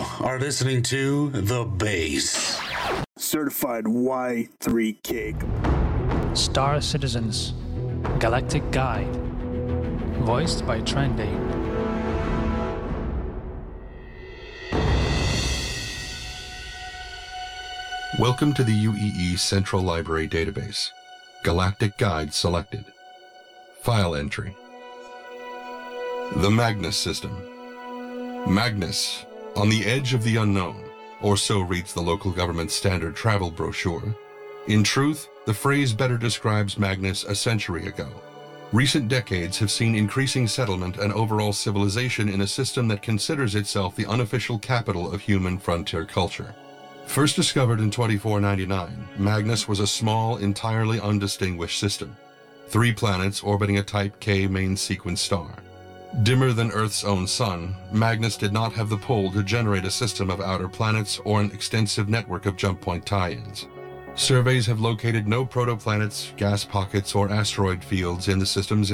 are listening to The Base. Certified Y3K. Star Citizens, Galactic Guide, voiced by Trendy. Welcome to the UEE Central Library Database. Galactic Guide selected. File entry. The Magnus System. Magnus, on the edge of the unknown, or so reads the local government standard travel brochure. In truth, the phrase better describes Magnus a century ago. Recent decades have seen increasing settlement and overall civilization in a system that considers itself the unofficial capital of human frontier culture. First discovered in 2499, Magnus was a small, entirely undistinguished system. 3 planets orbiting a Type K main sequence star. Dimmer than Earth's own sun, Magnus did not have the pull to generate a system of outer planets or an extensive network of jump point tie-ins. Surveys have located no protoplanets, gas pockets, or asteroid fields in the system's